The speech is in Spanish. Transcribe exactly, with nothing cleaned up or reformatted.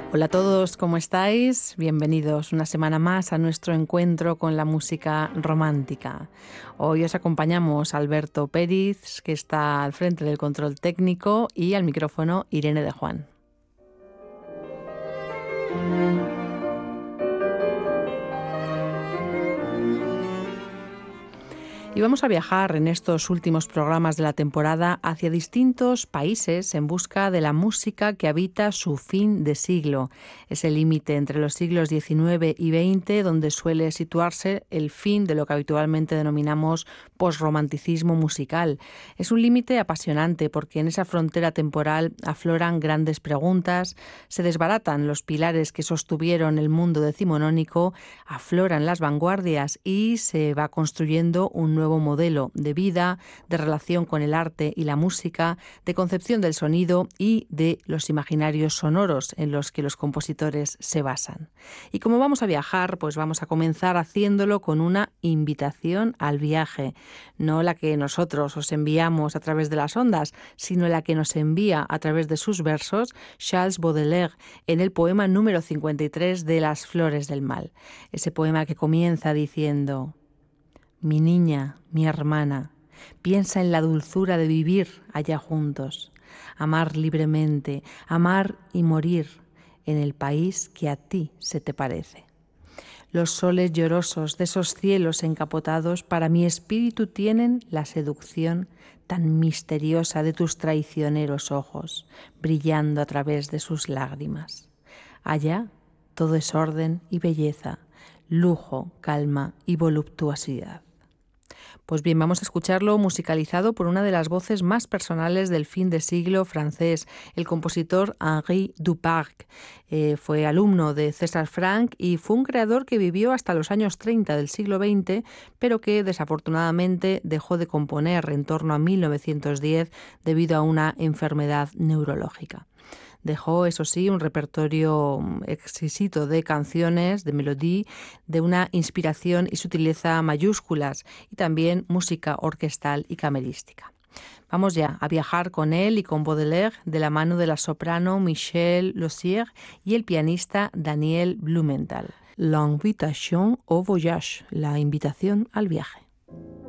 Hola a todos, ¿cómo estáis? Bienvenidos una semana más a nuestro encuentro con la música romántica. Hoy os acompañamos Alberto Pérez, que está al frente del control técnico, y al micrófono Irene de Juan. Y vamos a viajar en estos últimos programas de la temporada hacia distintos países en busca de la música que habita su fin de siglo. Ese límite entre los siglos diecinueve y veinte donde suele situarse el fin de lo que habitualmente denominamos posromanticismo musical. Es un límite apasionante porque en esa frontera temporal afloran grandes preguntas, se desbaratan los pilares que sostuvieron el mundo decimonónico, afloran las vanguardias y se va construyendo un nuevo modelo de vida, de relación con el arte y la música, de concepción del sonido y de los imaginarios sonoros en los que los compositores se basan. Y como vamos a viajar, pues vamos a comenzar haciéndolo con una invitación al viaje, no la que nosotros os enviamos a través de las ondas, sino la que nos envía a través de sus versos Charles Baudelaire en el poema número cincuenta y tres de Las Flores del Mal. Ese poema que comienza diciendo: mi niña, mi hermana, piensa en la dulzura de vivir allá juntos, amar libremente, amar y morir en el país que a ti se te parece. Los soles llorosos de esos cielos encapotados para mi espíritu tienen la seducción tan misteriosa de tus traicioneros ojos, brillando a través de sus lágrimas. Allá todo es orden y belleza, lujo, calma y voluptuosidad. Pues bien, vamos a escucharlo musicalizado por una de las voces más personales del fin de siglo francés, el compositor Henri Duparc. Eh, fue alumno de César Franck y fue un creador que vivió hasta los años treinta del siglo veinte, pero que desafortunadamente dejó de componer en torno a mil novecientos diez debido a una enfermedad neurológica. Dejó, eso sí, un repertorio exquisito de canciones, de melodía, de una inspiración y sutileza mayúsculas, y también música orquestal y camerística. Vamos ya a viajar con él y con Baudelaire de la mano de la soprano Michelle Lozier y el pianista Daniel Blumenthal. L'invitation au voyage, la invitación al viaje.